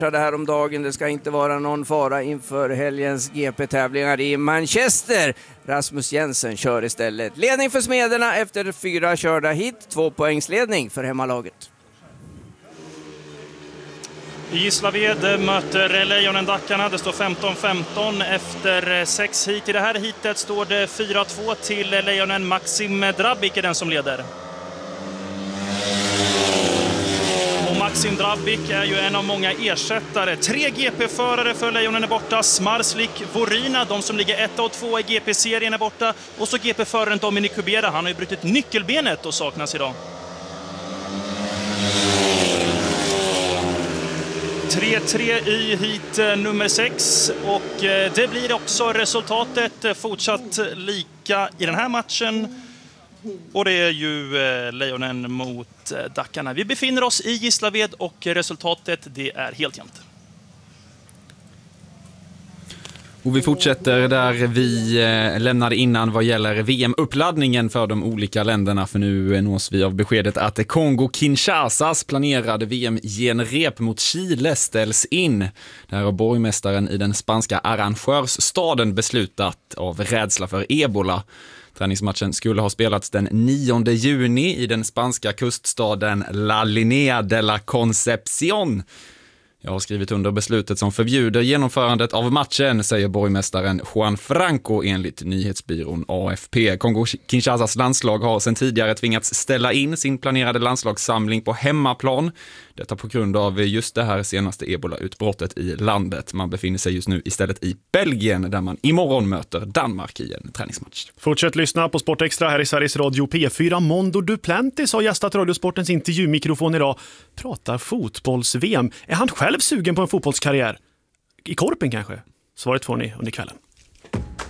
Det här om dagen, det ska inte vara någon fara inför helgens GP-tävlingar i Manchester. Rasmus Jensen kör istället. Ledning för Smederna efter 4 körda hit, 2 poängsledning för hemmalaget. I Gislaved möter Lejonen Dackarna. Det står 15-15 efter 6 hit. I det här hitet står det 4-2 till Lejonen. Maxim Drabik är den som leder. Och Maxim Drabik är ju en av många ersättare. 3 GP-förare för Lejonen är borta. Smarslik, Vorina, de som ligger 1 och 2 i GP-serien är borta. Och så GP-föraren Dominik Kubera. Han har ju brutit nyckelbenet och saknas idag. 3-3 i hit nummer 6 och det blir också resultatet fortsatt lika i den här matchen. Och det är ju Lejonen mot Dackarna. Vi befinner oss i Gislaved och resultatet det är helt jämnt. Och vi fortsätter där vi lämnade innan vad gäller VM-uppladdningen för de olika länderna. För nu nås vi av beskedet att Kongo-Kinshasas planerade VM-genrep mot Chile ställs in. Där har borgmästaren i den spanska arrangörsstaden beslutat av rädsla för ebola. Träningsmatchen skulle ha spelats den 9 juni i den spanska kuststaden La Linea de la Concepción. Jag har skrivit under beslutet som förbjuder genomförandet av matchen, säger borgmästaren Juan Franco enligt nyhetsbyrån AFP. Kongo-Kinshasas landslag har sedan tidigare tvingats ställa in sin planerade landslagssamling på hemmaplan. Detta på grund av just det här senaste ebola-utbrottet i landet. Man befinner sig just nu istället i Belgien där man imorgon möter Danmark i en träningsmatch. Fortsätt lyssna på Sportextra här i Sveriges Radio P4. Mondo Duplantis har gästat Radiosportens intervjumikrofon idag. Pratar fotbolls-VM. Är han själv sugen på en fotbollskarriär? I korpen kanske? Svaret får ni under kvällen.